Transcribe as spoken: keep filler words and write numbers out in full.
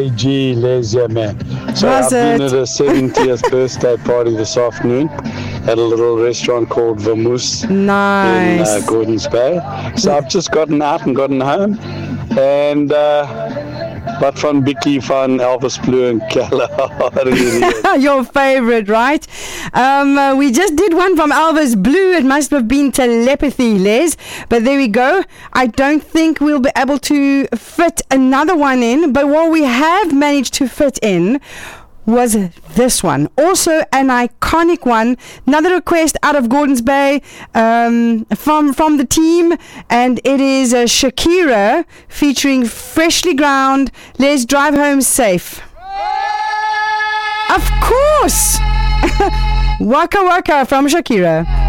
Hey, gee, Les, yeah, man. So Was I've been it? at a seventieth birthday party this afternoon at a little restaurant called Vamoose in uh, Nice. Gordons Bay. So I've just gotten out and gotten home. And uh, wat van Bicky van Elvis Blue and Kalahari. Your favorite, right? Um, uh, we just did one from Elvis Blue. It must have been Telepathy, Les. But there we go. I don't think we'll be able to fit another one in. But what we have managed to fit in was this one. Also an iconic one. Another request out of Gordons Bay um, from, from the team. And it is uh, Shakira featuring Freshly Ground. Let's drive home safe. Of course! Waka Waka from Shakira.